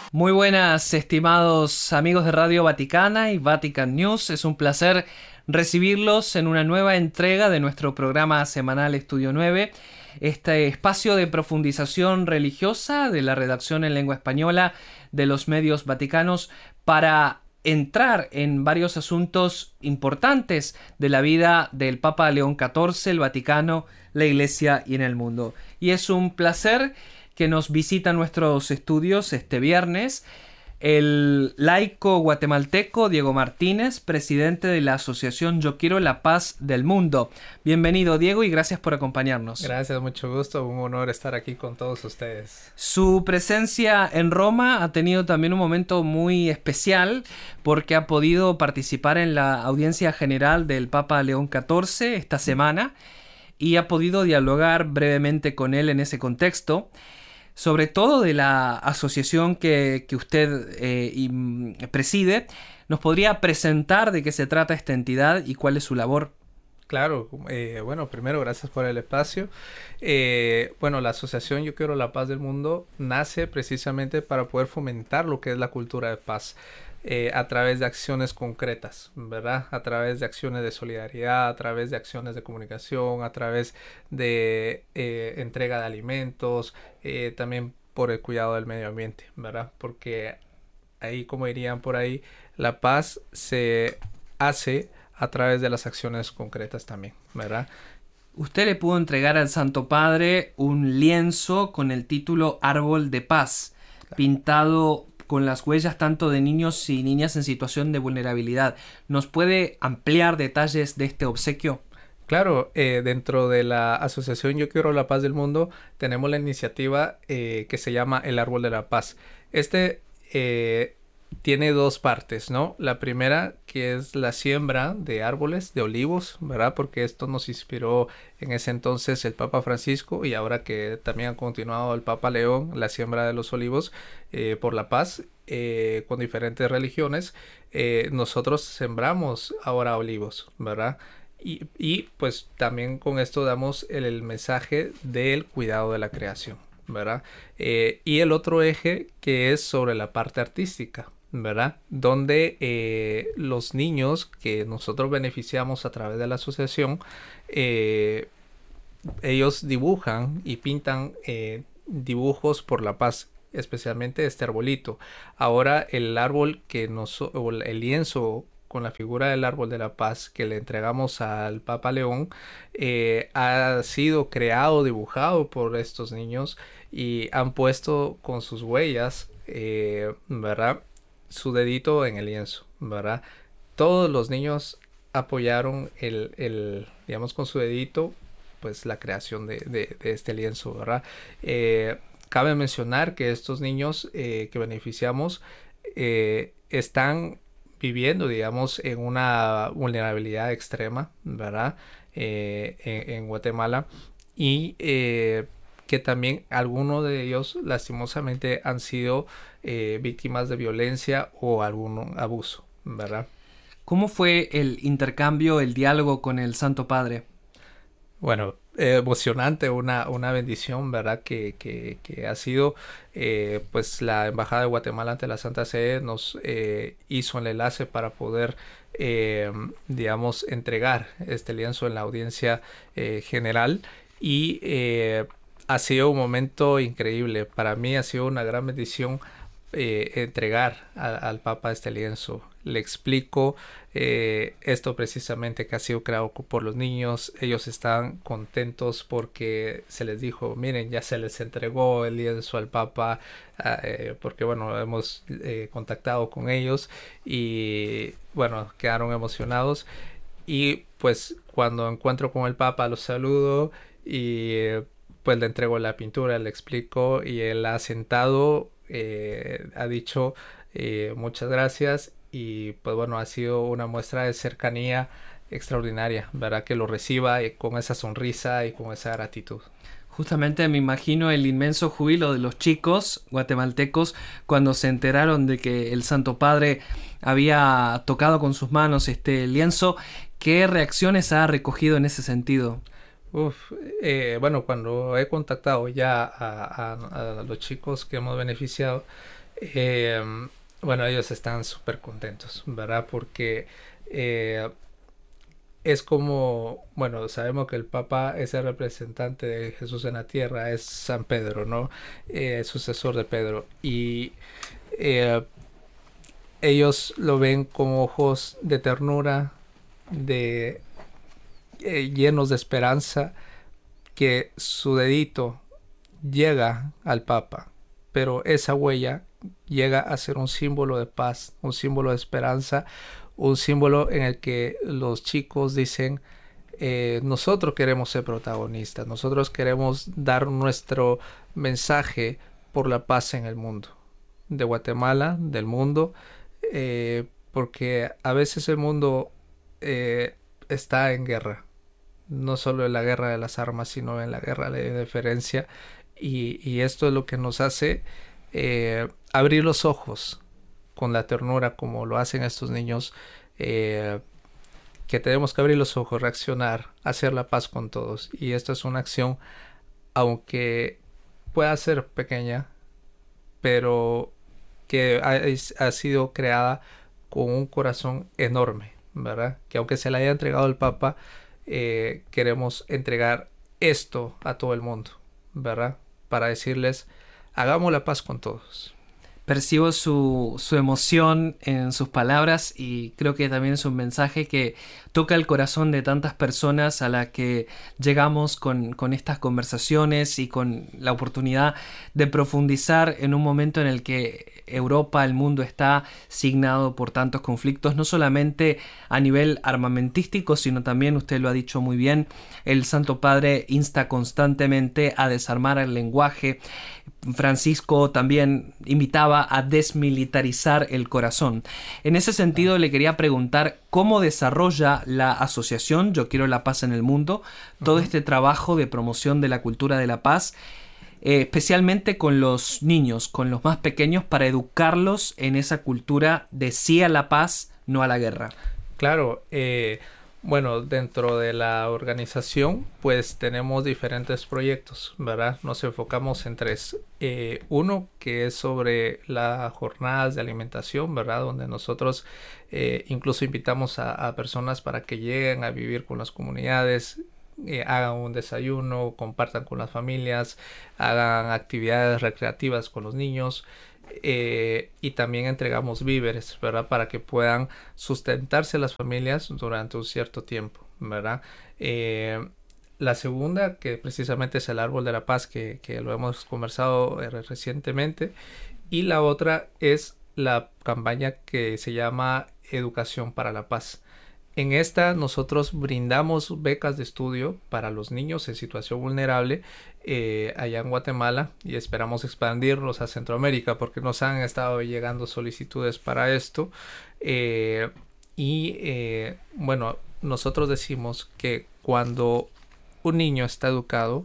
Muy buenas, estimados amigos de Radio Vaticana y Vatican News. Es un placer recibirlos en una nueva entrega de nuestro programa semanal Estudio 9, este espacio de profundización religiosa de la redacción en lengua española de los medios vaticanos para entrar en varios asuntos importantes de la vida del Papa León XIV, el Vaticano, la Iglesia y en el mundo. Y es un placer que nos visita nuestros estudios este viernes el laico guatemalteco Diego Martínez, presidente de la asociación Yo Quiero la Paz del Mundo. Bienvenido, Diego, y gracias por acompañarnos. Gracias, mucho gusto, un honor estar aquí con todos ustedes. Su presencia en Roma ha tenido también un momento muy especial porque ha podido participar en la audiencia general del Papa León XIV esta semana y ha podido dialogar brevemente con él en ese contexto, sobre todo de la asociación que usted preside. ¿Nos podría presentar de qué se trata esta entidad y cuál es su labor? Claro, bueno, primero gracias por el espacio. Bueno, la asociación Yo Quiero la Paz del Mundo nace precisamente para poder fomentar lo que es la cultura de paz. A través de acciones concretas, ¿verdad? A través de acciones de solidaridad, a través de acciones de comunicación, a través de entrega de alimentos, también por el cuidado del medio ambiente, ¿verdad? Porque ahí, como dirían por ahí, la paz se hace a través de las acciones concretas también, ¿verdad? Usted le pudo entregar al Santo Padre un lienzo con el título Árbol de Paz, claro, pintado con las huellas tanto de niños y niñas en situación de vulnerabilidad. ¿Nos puede ampliar detalles de este obsequio? Claro, dentro de la asociación Yo Quiero la Paz del Mundo tenemos la iniciativa que se llama El Árbol de la Paz. Tiene dos partes, ¿no? La primera, que es la siembra de árboles, de olivos, ¿verdad? Porque esto nos inspiró en ese entonces el Papa Francisco, y ahora que también ha continuado el Papa León, la siembra de los olivos por la paz con diferentes religiones. Nosotros sembramos ahora olivos, ¿verdad? Y pues también con esto damos el mensaje del cuidado de la creación, ¿verdad? Y el otro eje que es sobre la parte artística, ¿verdad? Donde los niños que nosotros beneficiamos a través de la asociación, ellos dibujan y pintan dibujos por la paz, especialmente este arbolito. Ahora el árbol o el lienzo con la figura del árbol de la paz que le entregamos al Papa León ha sido creado, dibujado por estos niños, y han puesto con sus huellas, ¿verdad?, su dedito en el lienzo, ¿verdad? Todos los niños apoyaron digamos, con su dedito, pues la creación de este lienzo, ¿verdad? Cabe mencionar que estos niños que beneficiamos están viviendo, digamos, en una vulnerabilidad extrema, ¿verdad? En Guatemala, y que también algunos de ellos lastimosamente han sido víctimas de violencia o algún abuso, ¿verdad? ¿Cómo fue el intercambio, el diálogo con el Santo Padre? Bueno, emocionante, una bendición, ¿verdad? Que ha sido, pues la Embajada de Guatemala ante la Santa Sede nos hizo el enlace para poder, digamos, entregar este lienzo en la audiencia general, y ha sido un momento increíble. Para mí ha sido una gran bendición entregar al Papa este lienzo. Le explico esto precisamente, que ha sido creado por los niños. Ellos están contentos porque se les dijo, miren, ya se les entregó el lienzo al Papa, porque bueno, hemos contactado con ellos y bueno, quedaron emocionados. Y pues cuando encuentro con el Papa los saludo y pues le entrego la pintura, le explico, y él ha sentado, ha dicho muchas gracias, y pues bueno, ha sido una muestra de cercanía extraordinaria, ¿verdad? Que lo reciba con esa sonrisa y con esa gratitud. Justamente me imagino el inmenso júbilo de los chicos guatemaltecos cuando se enteraron de que el Santo Padre había tocado con sus manos este lienzo. ¿Qué reacciones ha recogido en ese sentido? Bueno, cuando he contactado ya a los chicos que hemos beneficiado, Eh, bueno, ellos están súper contentos, ¿verdad? Porque es como, bueno, sabemos que el Papa es el representante de Jesús en la tierra, es San Pedro, ¿no? Sucesor de Pedro. Y eh, ellos lo ven con ojos de ternura, de llenos de esperanza, que su dedito llega al Papa, pero esa huella llega a ser un símbolo de paz, un símbolo de esperanza, un símbolo en el que los chicos dicen, nosotros queremos ser protagonistas, nosotros queremos dar nuestro mensaje por la paz en el mundo, de Guatemala, del mundo, porque a veces el mundo está en guerra, no solo en la guerra de las armas, sino en la guerra de diferencia. Y esto es lo que nos hace abrir los ojos con la ternura como lo hacen estos niños, eh, que tenemos que abrir los ojos, reaccionar, hacer la paz con todos. Y esta es una acción, aunque pueda ser pequeña, pero que ha sido creada con un corazón enorme, ¿verdad? Que aunque se le haya entregado al Papa, queremos entregar esto a todo el mundo, ¿verdad? Para decirles, hagamos la paz con todos. Percibo su emoción en sus palabras y creo que también es un mensaje que toca el corazón de tantas personas a las que llegamos con estas conversaciones y con la oportunidad de profundizar en un momento en el que Europa, el mundo está signado por tantos conflictos, no solamente a nivel armamentístico, sino también, usted lo ha dicho muy bien, el Santo Padre insta constantemente a desarmar el lenguaje. Francisco también invitaba a desmilitarizar el corazón. En ese sentido, le quería preguntar cómo desarrolla la asociación Yo Quiero la Paz en el Mundo todo este trabajo de promoción de la cultura de la paz, especialmente con los niños, con los más pequeños, para educarlos en esa cultura de sí a la paz, no a la guerra. Claro, bueno, dentro de la organización, pues tenemos diferentes proyectos, ¿verdad? Nos enfocamos en tres. Uno que es sobre las jornadas de alimentación, ¿verdad? Donde nosotros incluso invitamos a personas para que lleguen a vivir con las comunidades, hagan un desayuno, compartan con las familias, hagan actividades recreativas con los niños. Y también entregamos víveres, ¿verdad? Para que puedan sustentarse las familias durante un cierto tiempo, ¿verdad? La segunda, que precisamente es el Árbol de la Paz, que lo hemos conversado recientemente. Y la otra es la campaña que se llama Educación para la Paz. En esta nosotros brindamos becas de estudio para los niños en situación vulnerable allá en Guatemala y esperamos expandirlos a Centroamérica porque nos han estado llegando solicitudes para esto. Bueno, nosotros decimos que cuando un niño está educado,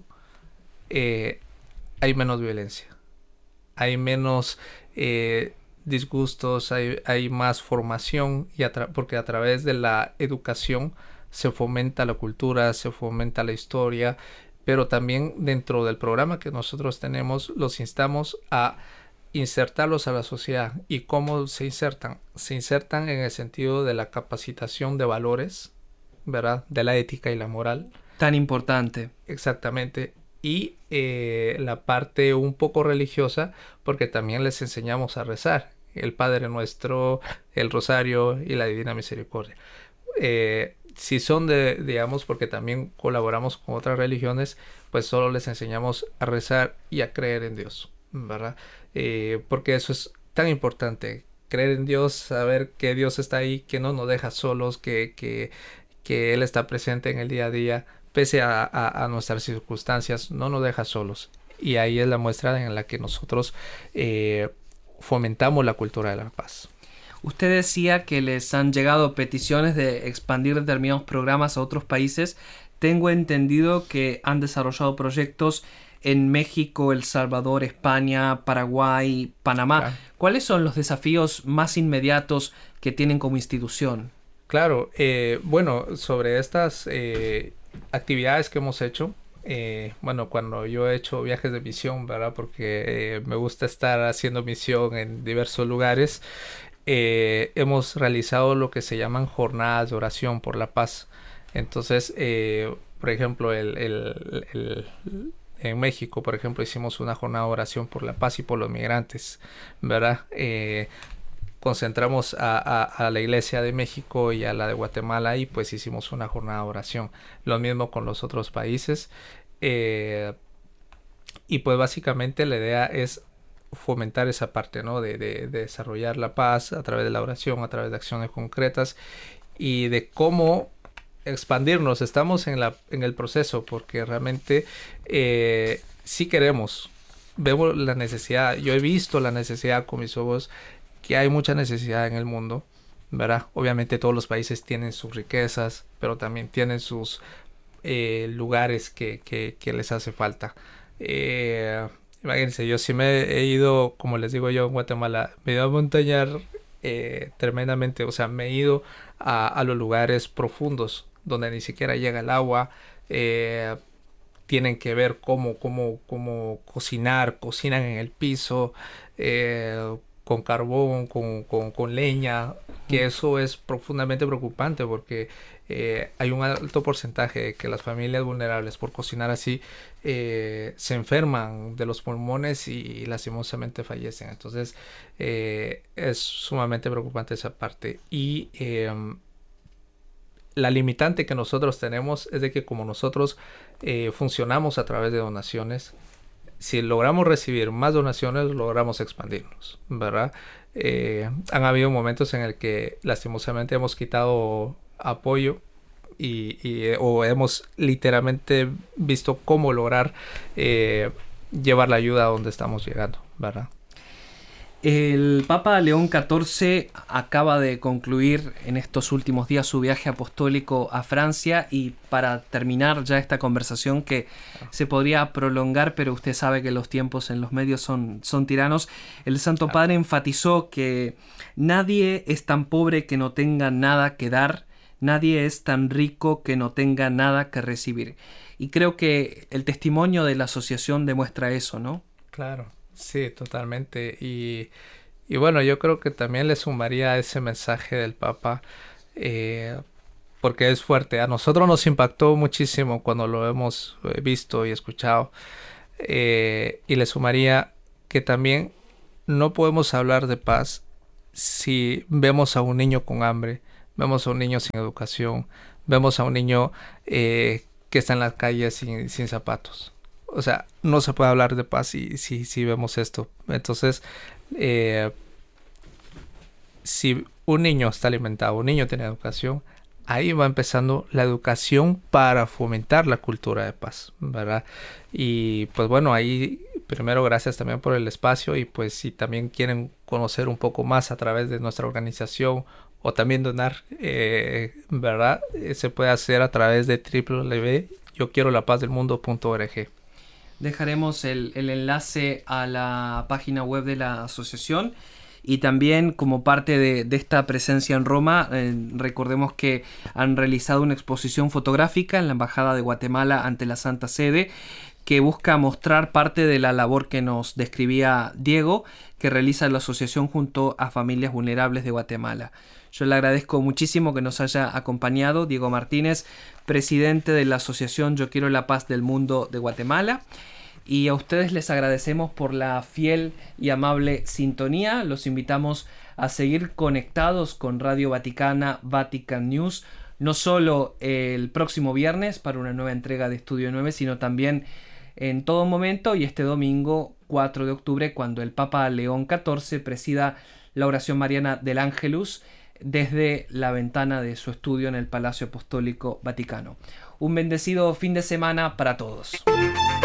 hay menos violencia, hay menos disgustos, hay más formación porque a través de la educación se fomenta la cultura, se fomenta la historia, pero también dentro del programa que nosotros tenemos los instamos a insertarlos a la sociedad. ¿Y cómo se insertan? Se insertan en el sentido de la capacitación de valores, ¿verdad? De la ética y la moral. Tan importante. Exactamente. Y la parte un poco religiosa, porque también les enseñamos a rezar el Padre Nuestro, el Rosario y la Divina Misericordia. Si son digamos, porque también colaboramos con otras religiones, pues solo les enseñamos a rezar y a creer en Dios, ¿verdad? Porque eso es tan importante, creer en Dios, saber que Dios está ahí, que no nos deja solos, que Él está presente en el día a día, pese a nuestras circunstancias, no nos deja solos. Y ahí es la muestra en la que nosotros fomentamos la cultura de la paz. Usted decía que les han llegado peticiones de expandir determinados programas a otros países. Tengo entendido que han desarrollado proyectos en México, El Salvador, España, Paraguay, Panamá. Claro. ¿Cuáles son los desafíos más inmediatos que tienen como institución? Claro, bueno, sobre estas actividades que hemos hecho, bueno, cuando yo he hecho viajes de misión, ¿verdad? Porque me gusta estar haciendo misión en diversos lugares, hemos realizado lo que se llaman jornadas de oración por la paz. Entonces, por ejemplo, en México, por ejemplo, hicimos una jornada de oración por la paz y por los migrantes, ¿verdad? Concentramos a la iglesia de México y a la de Guatemala y pues hicimos una jornada de oración. Lo mismo con los otros países. Y pues básicamente la idea es fomentar esa parte, ¿no? De desarrollar la paz a través de la oración, a través de acciones concretas y de cómo expandirnos. Estamos en el proceso porque realmente sí queremos, vemos la necesidad. Yo he visto la necesidad con mis ojos, que hay mucha necesidad en el mundo, ¿verdad? Obviamente todos los países tienen sus riquezas, pero también tienen sus lugares que les hace falta. Imagínense, yo sí me he ido, como les digo yo en Guatemala, me he ido a montañar tremendamente, o sea, me he ido a los lugares profundos donde ni siquiera llega el agua. Tienen que ver cómo cocinar, cocinan en el piso, con carbón, con leña, que eso es profundamente preocupante porque hay un alto porcentaje de que las familias vulnerables por cocinar así se enferman de los pulmones y lastimosamente fallecen. Entonces es sumamente preocupante esa parte. Y la limitante que nosotros tenemos es de que como nosotros funcionamos a través de donaciones, si logramos recibir más donaciones, logramos expandirnos, ¿verdad? Han habido momentos en el que lastimosamente hemos quitado apoyo o hemos literalmente visto cómo lograr llevar la ayuda a donde estamos llegando, ¿verdad? El Papa León XIV acaba de concluir en estos últimos días su viaje apostólico a Francia y para terminar ya esta conversación que se podría prolongar, pero usted sabe que los tiempos en los medios son tiranos, el Santo Padre enfatizó que nadie es tan pobre que no tenga nada que dar, nadie es tan rico que no tenga nada que recibir. Y creo que el testimonio de la asociación demuestra eso, ¿no? Claro. Sí, totalmente. Y bueno, yo creo que también le sumaría ese mensaje del Papa, porque es fuerte. A nosotros nos impactó muchísimo cuando lo hemos visto y escuchado. Y le sumaría que también no podemos hablar de paz si vemos a un niño con hambre, vemos a un niño sin educación, vemos a un niño que está en la calle sin zapatos. O sea, no se puede hablar de paz si vemos esto. Entonces, si un niño está alimentado, un niño tiene educación, ahí va empezando la educación para fomentar la cultura de paz, ¿verdad? Y pues bueno, ahí primero gracias también por el espacio y pues si también quieren conocer un poco más a través de nuestra organización o también donar, ¿verdad? Se puede hacer a través de www.yoquierolapazdelmundo.org. Dejaremos el enlace a la página web de la asociación y también como parte de esta presencia en Roma, recordemos que han realizado una exposición fotográfica en la Embajada de Guatemala ante la Santa Sede que busca mostrar parte de la labor que nos describía Diego, que realiza la asociación junto a familias vulnerables de Guatemala. Yo le agradezco muchísimo que nos haya acompañado Diego Martínez, presidente de la asociación Yo Quiero la Paz del Mundo de Guatemala. Y a ustedes les agradecemos por la fiel y amable sintonía. Los invitamos a seguir conectados con Radio Vaticana, Vatican News, no solo el próximo viernes para una nueva entrega de Estudio 9, sino también en todo momento y este domingo 4 de octubre cuando el Papa León XIV presida la oración mariana del Ángelus desde la ventana de su estudio en el Palacio Apostólico Vaticano. Un bendecido fin de semana para todos.